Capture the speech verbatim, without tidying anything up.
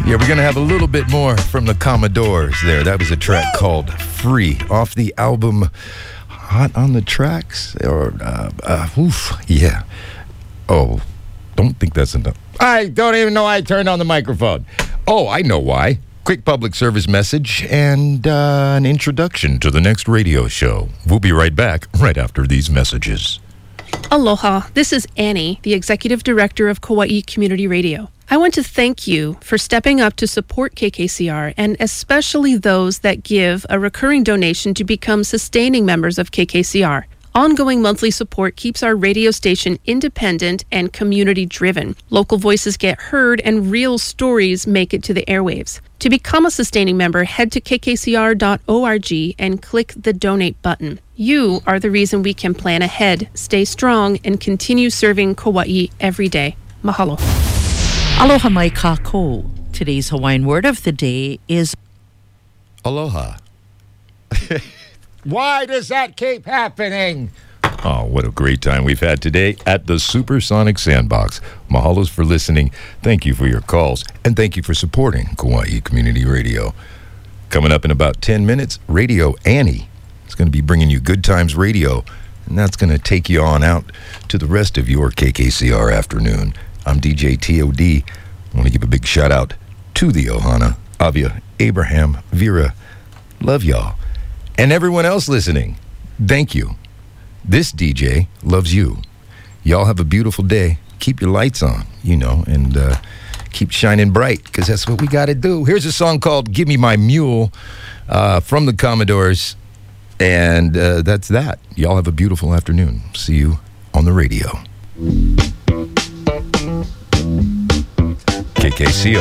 Yeah, we're going to have a little bit more from the Commodores there. That was a track called Free off the album Hot on the Tracks. Or, uh, uh, oof, yeah. Oh, don't think that's enough. I don't even know I turned on the microphone. Oh, I know why. Quick public service message and uh, an introduction to the next radio show. We'll be right back right after these messages. Aloha, this is Annie, the Executive Director of Kauai Community Radio. I want to thank you for stepping up to support K K C R, and especially those that give a recurring donation to become sustaining members of K K C R. Ongoing monthly support keeps our radio station independent and community-driven. Local voices get heard and real stories make it to the airwaves. To become a sustaining member, head to k k c r dot org and click the donate button. You are the reason we can plan ahead, stay strong, and continue serving Kauai every day. Mahalo. Aloha mai kako. Today's Hawaiian word of the day is Aloha. Why does that keep happening? Oh, what a great time we've had today at the Supersonic Sandbox. Mahalos for listening. Thank you for your calls. And thank you for supporting Kauai Community Radio. Coming up in about ten minutes, Radio Annie. It's going to be bringing you Good Times Radio. And that's going to take you on out to the rest of your K K C R afternoon. I'm D J T O D. I want to give a big shout out to the Ohana, Avia, Abraham, Vera. Love y'all. And everyone else listening, thank you. This D J loves you. Y'all have a beautiful day. Keep your lights on, you know, and uh, keep shining bright, because that's what we got to do. Here's a song called Give Me My Mule uh, from the Commodores, and uh, that's that. Y'all have a beautiful afternoon. See you on the radio. K K C R.